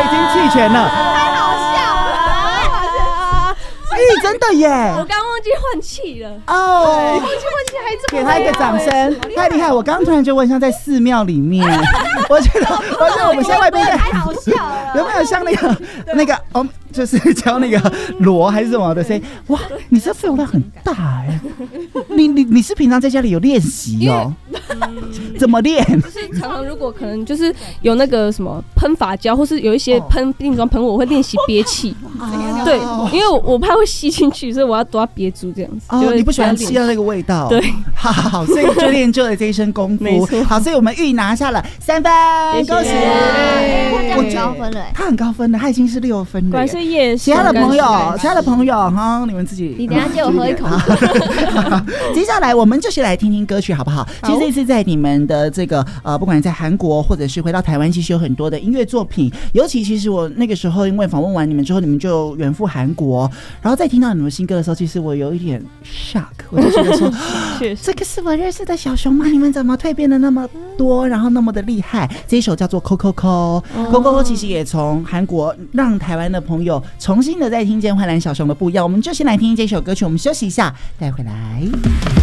经弃权了， 太好笑了！ 真的耶！ 我刚忘记换气了哦， 忘记还这么给他一个掌声，太厉害！我刚刚突然就问，像在寺庙里面，我觉得我们现在外边太好笑了， 有没有像那个就是教那个锣还是什么的声音？哇，你这肺活量很大哎！你是平常在家里有练习哦？怎么练？ 就是常常如果可能就是有那个什么喷发胶，或是有一些定妆喷雾，我会练习憋气。对，因为我怕会吸进去，所以我要都要憋住这样子。 哦，你不喜欢吸到那个味道？ 对， 好，所以就练就了这一身功夫。 没错。 好，所以我们玉拿下了3分，恭喜！ 他很高分了， 他很高分的，他已经是6分了。 果然是夜。 其他的朋友哈，你们自己。 你等一下借我喝一口。 接下来我们就先来听听歌曲好不好？其实这次在你们的这个不管在韩国或者是回到台湾，其实有很多的音乐作品。尤其其实我那个时候因为访问完你们之后，你们就远赴韩国，然后再听到你们新歌的时候，其实我有一点 shock， 我就觉得说，这个是我认识的小熊吗？你们怎么蜕变的那么多，然后那么的厉害？这一首叫做 Coco， 其实也从韩国让台湾的朋友重新的再听见幻蓝小熊的不一样。我们就先来听这首歌曲，我们休息一下，再回来。